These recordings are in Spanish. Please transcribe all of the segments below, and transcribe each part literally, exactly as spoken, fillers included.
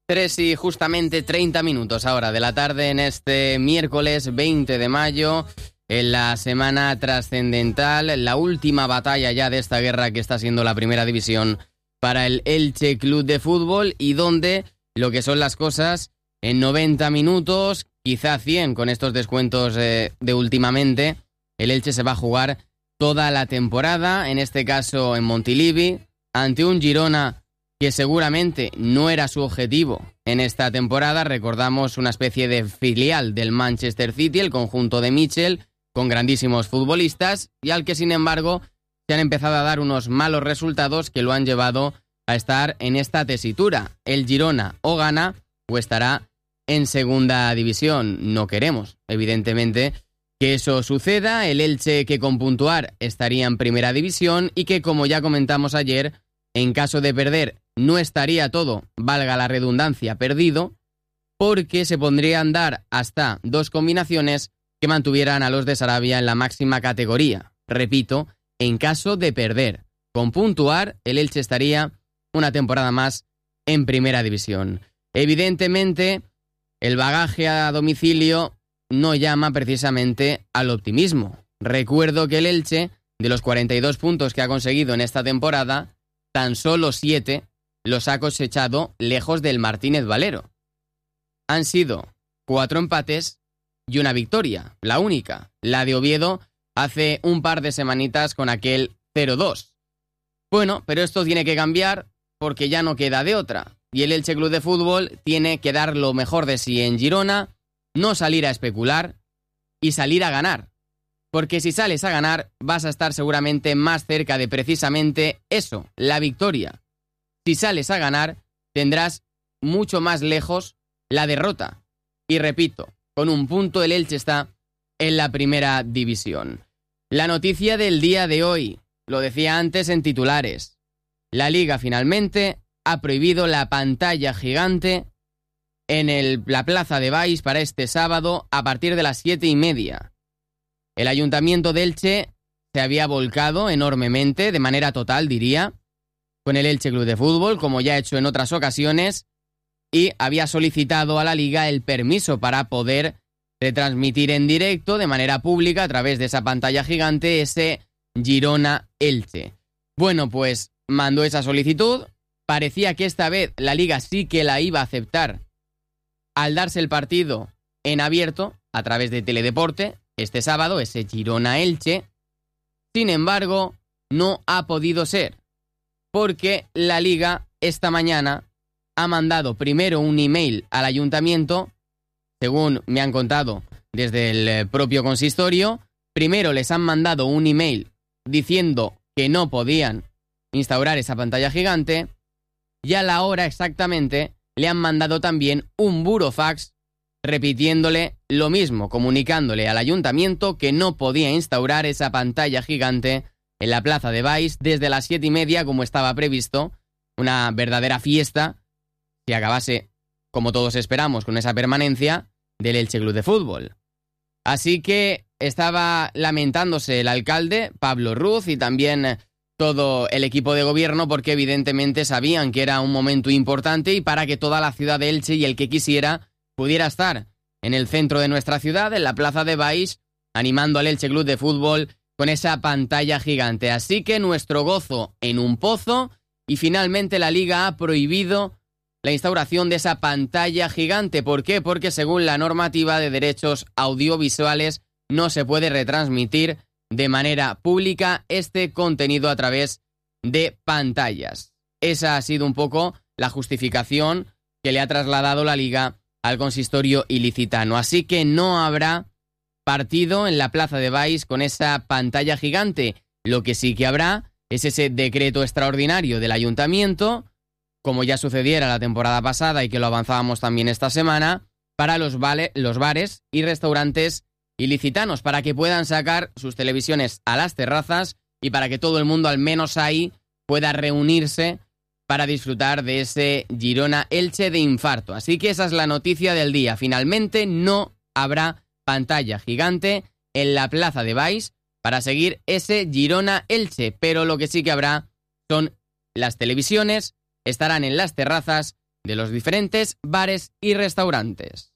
Tres y justamente treinta minutos ahora de la tarde en este miércoles veinte de mayo, en la semana trascendental, la última batalla ya de esta guerra que está siendo la primera división para el Elche Club de Fútbol, y donde lo que son las cosas en noventa minutos, quizá cien con estos descuentos eh, de últimamente, el Elche se va a jugar toda la temporada, en este caso en Montilivi, ante un Girona que seguramente no era su objetivo en esta temporada. Recordamos una especie de filial del Manchester City, el conjunto de Michel, con grandísimos futbolistas, y al que sin embargo se han empezado a dar unos malos resultados que lo han llevado a estar en esta tesitura. El Girona o gana o estará en segunda división. No queremos, evidentemente, que eso suceda. El Elche, que con puntuar estaría en primera división y que, como ya comentamos ayer, en caso de perder no estaría todo, valga la redundancia, perdido, porque se podrían dar hasta dos combinaciones que mantuvieran a los de Sarabia en la máxima categoría. Repito, en caso de perder. Con puntuar, el Elche estaría una temporada más en primera división. Evidentemente, el bagaje a domicilio no llama precisamente al optimismo. Recuerdo que el Elche, de los cuarenta y dos puntos que ha conseguido en esta temporada, tan solo siete los ha cosechado lejos del Martínez Valero. Han sido cuatro empates y una victoria, la única, la de Oviedo hace un par de semanitas con aquel cero dos. Bueno, pero esto tiene que cambiar porque ya no queda de otra, y el Elche Club de Fútbol tiene que dar lo mejor de sí en Girona, no salir a especular y salir a ganar. Porque si sales a ganar, vas a estar seguramente más cerca de precisamente eso, la victoria. Si sales a ganar, tendrás mucho más lejos la derrota. Y repito, con un punto el Elche está en la primera división. La noticia del día de hoy, lo decía antes en titulares. La Liga finalmente ha prohibido la pantalla gigante en el, la Plaza de Baix para este sábado a partir de las siete y media. El Ayuntamiento de Elche se había volcado enormemente, de manera total diría, con el Elche Club de Fútbol, como ya ha hecho en otras ocasiones, y había solicitado a la Liga el permiso para poder retransmitir en directo, de manera pública, a través de esa pantalla gigante, ese Girona-Elche. Bueno, pues mandó esa solicitud, parecía que esta vez la Liga sí que la iba a aceptar al darse el partido en abierto, a través de Teledeporte, este sábado, ese Girona-Elche. Sin embargo, no ha podido ser, porque la Liga esta mañana ha mandado primero un email al ayuntamiento, según me han contado desde el propio consistorio. Primero les han mandado un email diciendo que no podían instaurar esa pantalla gigante, y a la hora exactamente le han mandado también un burofax repitiéndole lo mismo, comunicándole al ayuntamiento que no podía instaurar esa pantalla gigante en la Plaza de Baix desde las siete y media, como estaba previsto, una verdadera fiesta que acabase, como todos esperamos, con esa permanencia del Elche Club de Fútbol. Así que estaba lamentándose el alcalde, Pablo Ruz, y también todo el equipo de gobierno, porque evidentemente sabían que era un momento importante y para que toda la ciudad de Elche y el que quisiera pudiera estar en el centro de nuestra ciudad, en la Plaza de Baix, animando al Elche Club de Fútbol con esa pantalla gigante. Así que nuestro gozo en un pozo, y finalmente la Liga ha prohibido la instauración de esa pantalla gigante. ¿Por qué? Porque según la normativa de derechos audiovisuales no se puede retransmitir de manera pública este contenido a través de pantallas. Esa ha sido un poco la justificación que le ha trasladado la Liga al consistorio ilicitano. Así que no habrá partido en la Plaza de Baix con esa pantalla gigante. Lo que sí que habrá es ese decreto extraordinario del ayuntamiento, como ya sucediera la temporada pasada y que lo avanzábamos también esta semana, para los, vale, los bares y restaurantes ilicitanos, para que puedan sacar sus televisiones a las terrazas y para que todo el mundo, al menos ahí, pueda reunirse para disfrutar de ese Girona-Elche de infarto. Así que esa es la noticia del día. Finalmente no habrá pantalla gigante en la Plaza de Baix para seguir ese Girona-Elche, pero lo que sí que habrá son las televisiones, estarán en las terrazas de los diferentes bares y restaurantes.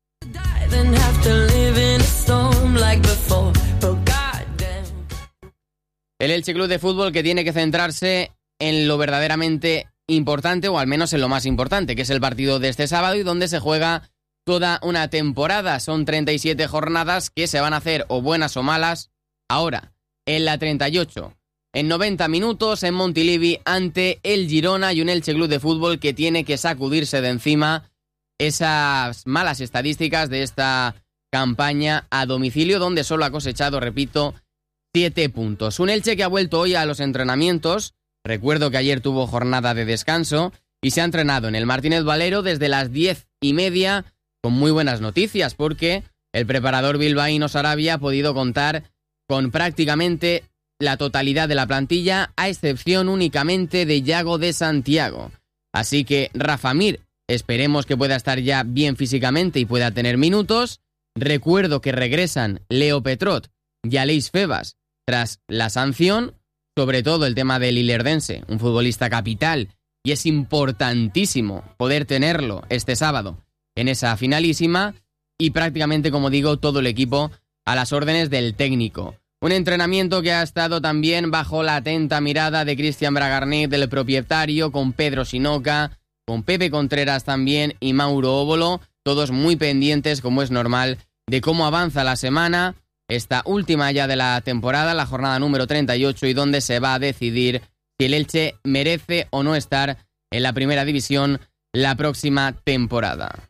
El Elche Club de Fútbol, que tiene que centrarse en lo verdaderamente importante, o al menos en lo más importante, que es el partido de este sábado y donde se juega toda una temporada. Son treinta y siete jornadas que se van a hacer o buenas o malas ahora, en la treinta y ocho. En noventa minutos en Montilivi ante el Girona y un Elche Club de Fútbol que tiene que sacudirse de encima esas malas estadísticas de esta campaña a domicilio, donde solo ha cosechado, repito, siete puntos. Un Elche que ha vuelto hoy a los entrenamientos. Recuerdo que ayer tuvo jornada de descanso y se ha entrenado en el Martínez Valero desde las diez y media con muy buenas noticias, porque el preparador bilbaíno Sarabia ha podido contar con prácticamente la totalidad de la plantilla, a excepción únicamente de Yago de Santiago. Así que Rafa Mir, esperemos que pueda estar ya bien físicamente y pueda tener minutos. Recuerdo que regresan Leo Petrot y Aleix Febas tras la sanción, sobre todo el tema del Ilerdense, un futbolista capital, y es importantísimo poder tenerlo este sábado en esa finalísima, y prácticamente, como digo, todo el equipo a las órdenes del técnico. Un entrenamiento que ha estado también bajo la atenta mirada de Cristian Bragarnet, del propietario, con Pedro Sinoca, con Pepe Contreras también y Mauro Óbolo, todos muy pendientes, como es normal, de cómo avanza la semana, esta última ya de la temporada, la jornada número treinta y ocho, y donde se va a decidir si el Elche merece o no estar en la primera división la próxima temporada.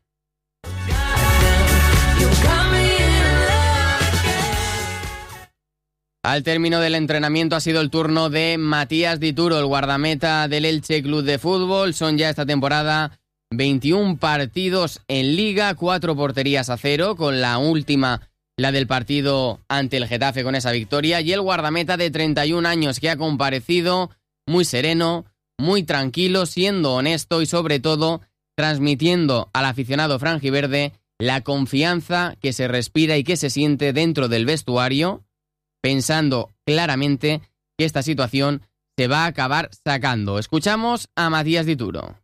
Al término del entrenamiento ha sido el turno de Matías Dituro, el guardameta del Elche Club de Fútbol. Son ya esta temporada veintiún partidos en Liga, cuatro porterías a cero, con la última, la del partido ante el Getafe, con esa victoria. Y el guardameta de treinta y un años, que ha comparecido muy sereno, muy tranquilo, siendo honesto y sobre todo transmitiendo al aficionado franjiverde la confianza que se respira y que se siente dentro del vestuario, pensando claramente que esta situación se va a acabar sacando. Escuchamos a Matías Dituro.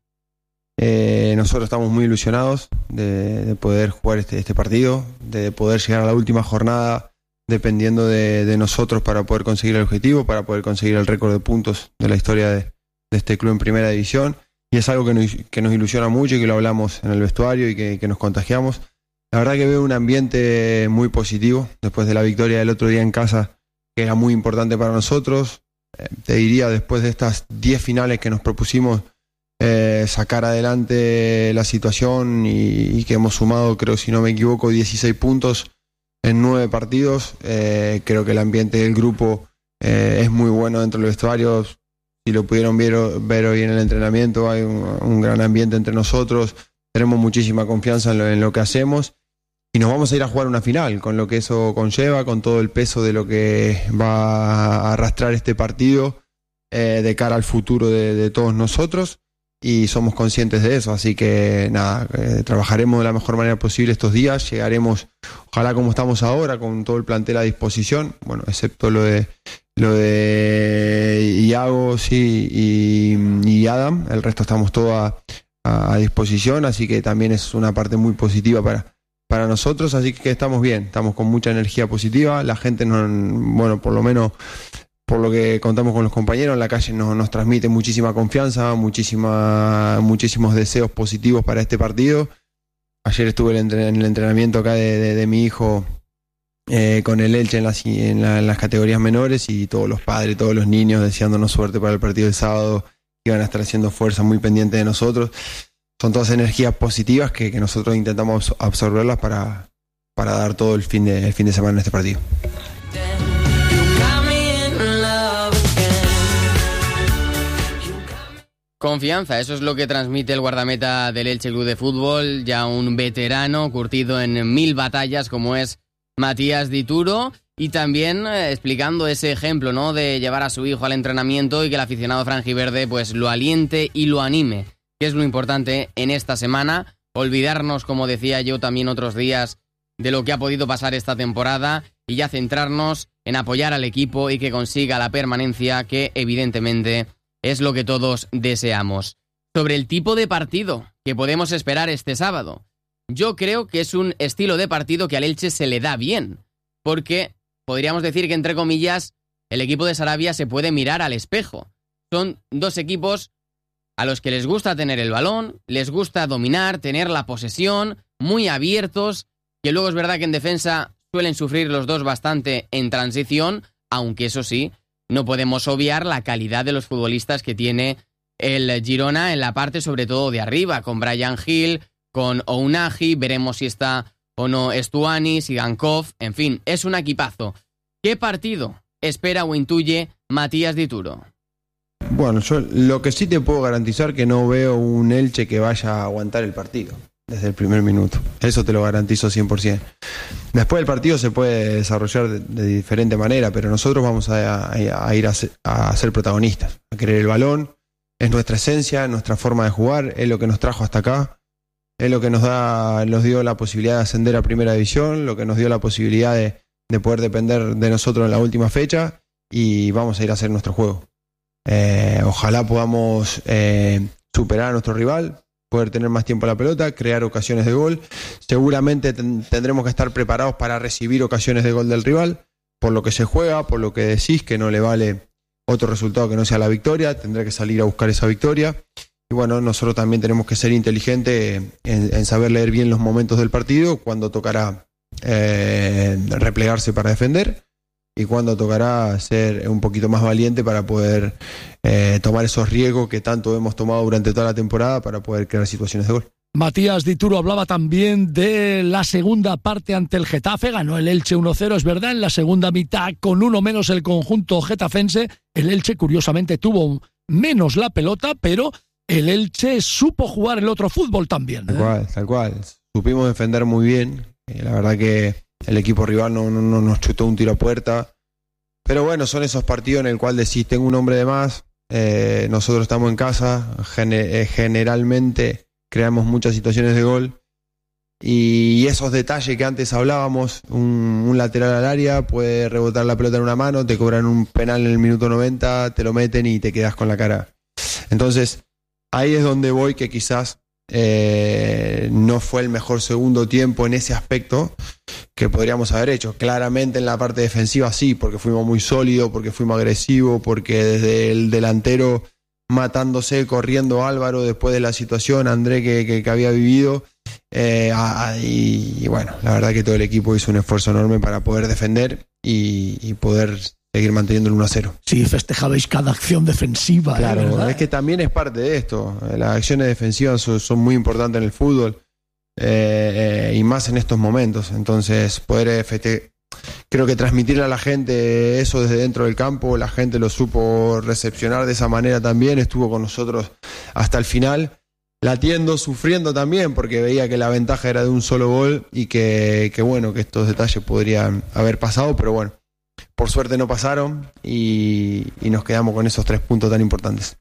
Eh, nosotros estamos muy ilusionados de, de poder jugar este, este partido, de poder llegar a la última jornada dependiendo de, de nosotros para poder conseguir el objetivo, para poder conseguir el récord de puntos de la historia de, de este club en primera división. Y es algo que nos, que nos ilusiona mucho y que lo hablamos en el vestuario y que, que nos contagiamos. La verdad que veo un ambiente muy positivo después de la victoria del otro día en casa, que era muy importante para nosotros. Eh, te diría, después de estas diez finales que nos propusimos, eh, sacar adelante la situación y, y que hemos sumado, creo, si no me equivoco, dieciséis puntos en nueve partidos. Eh, creo que el ambiente del grupo eh, es muy bueno dentro del vestuario. Si lo pudieron ver, ver hoy en el entrenamiento, hay un, un gran ambiente entre nosotros. Tenemos muchísima confianza en lo, en lo que hacemos. Y nos vamos a ir a jugar una final, con lo que eso conlleva, con todo el peso de lo que va a arrastrar este partido eh, de cara al futuro de, de todos nosotros, y somos conscientes de eso. Así que nada, eh, trabajaremos de la mejor manera posible estos días, llegaremos, ojalá como estamos ahora, con todo el plantel a disposición, bueno, excepto lo de lo de Iago, sí, y, y Adam, el resto estamos todos a, a, a disposición, así que también es una parte muy positiva para para nosotros, así que estamos bien, estamos con mucha energía positiva. La gente, nos, bueno, por lo menos por lo que contamos con los compañeros en la calle, nos, nos transmite muchísima confianza, muchísima, muchísimos deseos positivos para este partido. Ayer estuve en el entrenamiento acá de, de, de mi hijo eh, con el Elche en las, en, la, en las categorías menores, y todos los padres, todos los niños deseándonos suerte para el partido del sábado, que iban a estar haciendo fuerza, muy pendientes de nosotros. Son todas energías positivas que, que nosotros intentamos absorberlas para, para dar todo el fin de, el fin de semana en este partido. Confianza, eso es lo que transmite el guardameta del Elche Club de Fútbol, ya un veterano curtido en mil batallas como es Matías Dituro, y también eh, explicando ese ejemplo, ¿no?, de llevar a su hijo al entrenamiento y que el aficionado franjiverde pues lo aliente y lo anime, que es lo importante en esta semana. Olvidarnos, como decía yo también otros días, de lo que ha podido pasar esta temporada y ya centrarnos en apoyar al equipo y que consiga la permanencia, que evidentemente es lo que todos deseamos. sobre el tipo de partido que podemos esperar este sábado. Yo creo que es un estilo de partido que al Elche se le da bien, porque podríamos decir que, entre comillas, el equipo de Sarabia se puede mirar al espejo. Son dos equipos a los que les gusta tener el balón, les gusta dominar, tener la posesión, muy abiertos, que luego es verdad que en defensa suelen sufrir los dos bastante en transición, aunque eso sí, no podemos obviar la calidad de los futbolistas que tiene el Girona en la parte sobre todo de arriba, con Bryan Gil, con Ounahi, veremos si está o no Estuani, Sigankov, en fin, es un equipazo. ¿Qué partido espera o intuye Matías Dituro? Bueno, yo lo que sí te puedo garantizar que no veo un Elche que vaya a aguantar el partido desde el primer minuto. Eso te lo garantizo cien por ciento. Después el partido se puede desarrollar de, de diferente manera, pero nosotros vamos a, a, a ir a ser, a ser protagonistas, a querer el balón. Es nuestra esencia, nuestra forma de jugar, es lo que nos trajo hasta acá, es lo que nos da, nos dio la posibilidad de ascender a Primera División, lo que nos dio la posibilidad de, de poder depender de nosotros en la última fecha, y vamos a ir a hacer nuestro juego. Eh, ojalá podamos eh, superar a nuestro rival, poder tener más tiempo a la pelota, crear ocasiones de gol. Seguramente ten, tendremos que estar preparados para recibir ocasiones de gol del rival, por lo que se juega, por lo que decís que no le vale otro resultado que no sea la victoria, tendrá que salir a buscar esa victoria. Y bueno, nosotros también tenemos que ser inteligentes en, en saber leer bien los momentos del partido, cuando tocará eh, replegarse para defender y cuando tocará ser un poquito más valiente para poder eh, tomar esos riesgos que tanto hemos tomado durante toda la temporada para poder crear situaciones de gol. Matías Dituro hablaba también de la segunda parte ante el Getafe. Ganó el Elche uno cero, es verdad, en la segunda mitad con uno menos el conjunto getafense. El Elche, curiosamente, tuvo menos la pelota, pero el Elche supo jugar el otro fútbol también, ¿eh? Tal cual, tal cual. Supimos defender muy bien. Eh, la verdad que el equipo rival no, no, no nos chutó un tiro a puerta. Pero bueno, son esos partidos en el cual decís, tengo un hombre de más, eh, nosotros estamos en casa, gene- eh, generalmente creamos muchas situaciones de gol, y esos detalles que antes hablábamos, un, un lateral al área, puede rebotar la pelota en una mano, te cobran un penal en el minuto noventa, te lo meten y te quedas con la cara. Entonces, ahí es donde voy, que quizás eh, no fue el mejor segundo tiempo en ese aspecto que podríamos haber hecho. Claramente en la parte defensiva sí, porque fuimos muy sólidos, porque fuimos agresivos, porque desde el delantero matándose, corriendo Álvaro después de la situación, André que, que, que había vivido, eh, a, y, y bueno, la verdad que todo el equipo hizo un esfuerzo enorme para poder defender y, y poder seguir manteniendo el uno a cero. Sí, festejabais cada acción defensiva. Claro, ¿eh? ¿Verdad? Es que también es parte de esto. Las acciones defensivas son, son muy importantes en el fútbol, eh, eh, y más en estos momentos. Entonces, poder festejar, creo que transmitirle a la gente eso desde dentro del campo, la gente lo supo recepcionar de esa manera también, estuvo con nosotros hasta el final, latiendo, sufriendo también, porque veía que la ventaja era de un solo gol y que, que bueno, que estos detalles podrían haber pasado, pero bueno, por suerte no pasaron y, y nos quedamos con esos tres puntos tan importantes.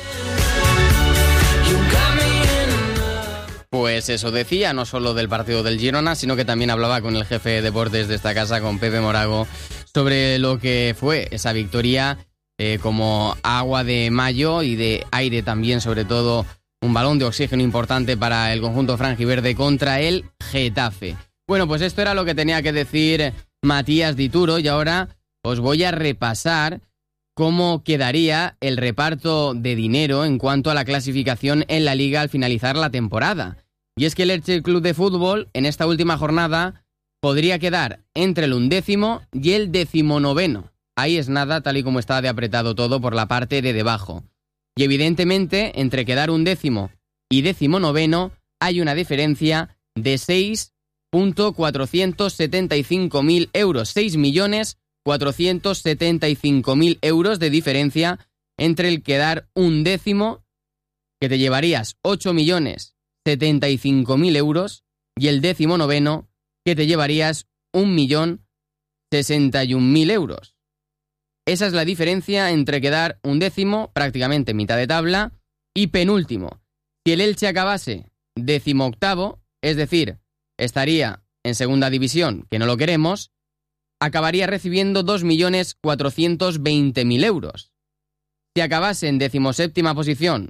Pues eso decía, no solo del partido del Girona, sino que también hablaba con el jefe de deportes de esta casa, con Pepe Morago, sobre lo que fue esa victoria, eh, como agua de mayo y de aire también, sobre todo un balón de oxígeno importante para el conjunto franjiverde contra el Getafe. Bueno, pues esto era lo que tenía que decir Matías Dituro, y ahora os voy a repasar cómo quedaría el reparto de dinero en cuanto a la clasificación en la Liga al finalizar la temporada. Y es que el Elche Club de Fútbol en esta última jornada podría quedar entre el undécimo y el decimonoveno. Ahí es nada, tal y como está de apretado todo por la parte de debajo. Y evidentemente, entre quedar undécimo y decimonoveno hay una diferencia de seis millones cuatrocientos setenta y cinco mil euros. seis millones cuatrocientos setenta y cinco mil euros de diferencia entre el quedar undécimo, que te llevarías ocho millones setenta y cinco mil euros, y el décimo noveno, que te llevarías un millón sesenta y un mil euros. Esa es la diferencia entre quedar undécimo, prácticamente mitad de tabla, y penúltimo. Si el Elche acabase décimo octavo, es decir, estaría en segunda división, que no lo queremos, acabaría recibiendo dos millones cuatrocientos veinte mil euros. Si acabase en decimoséptima posición,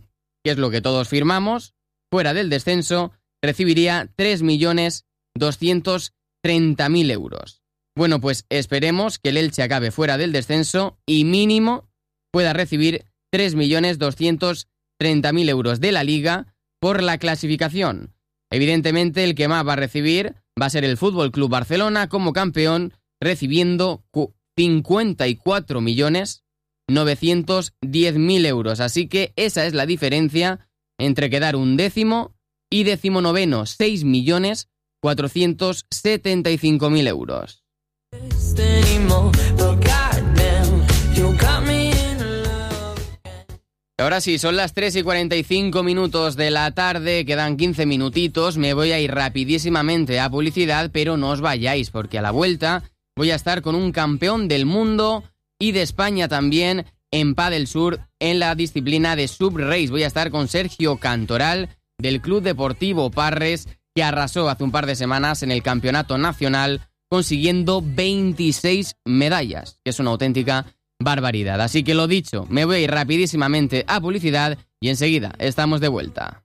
que es lo que todos firmamos, fuera del descenso, recibiría tres millones doscientos treinta mil euros. Bueno, pues esperemos que el Elche acabe fuera del descenso y mínimo pueda recibir tres millones doscientos treinta mil euros de la Liga por la clasificación. Evidentemente, el que más va a recibir va a ser el F C Barcelona como campeón, recibiendo cincuenta y cuatro millones novecientos diez mil euros. Así que esa es la diferencia entre quedar un décimo y decimonoveno, seis millones cuatrocientos setenta y cinco mil euros. Ahora sí, son las tres y cuarenta y cinco minutos de la tarde, quedan quince minutitos, me voy a ir rapidísimamente a publicidad, pero no os vayáis, porque a la vuelta voy a estar con un campeón del mundo y de España también en Padel Sur en la disciplina de Subrace. Voy a estar con Sergio Cantoral del Club Deportivo Parres, que arrasó hace un par de semanas en el campeonato nacional consiguiendo veintiséis medallas, que es una auténtica barbaridad. Así que lo dicho, me voy a ir rapidísimamente a publicidad y enseguida estamos de vuelta.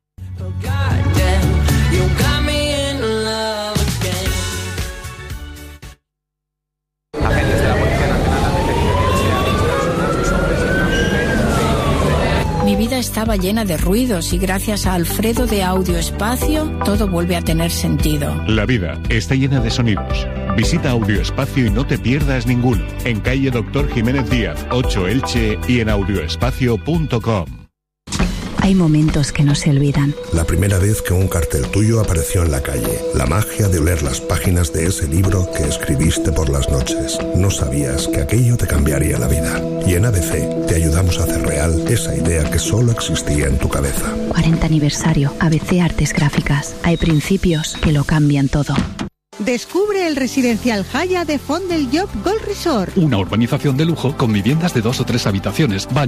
Mi vida estaba llena de ruidos y gracias a Alfredo de Audio Espacio todo vuelve a tener sentido. La vida está llena de sonidos. Visita Audio Espacio y no te pierdas ninguno. En calle Doctor Jiménez Díaz, ocho Elche y en audioespacio punto com. Hay momentos que no se olvidan. La primera vez que un cartel tuyo apareció en la calle. La magia de oler las páginas de ese libro que escribiste por las noches. No sabías que aquello te cambiaría la vida. Y en A B C te ayudamos a hacer real esa idea que solo existía en tu cabeza. cuarenta aniversario. A B C Artes Gráficas. Hay principios que lo cambian todo. Descubre el residencial Haya de Font del Llop Gold Resort. Una urbanización de lujo con viviendas de dos o tres habitaciones, baños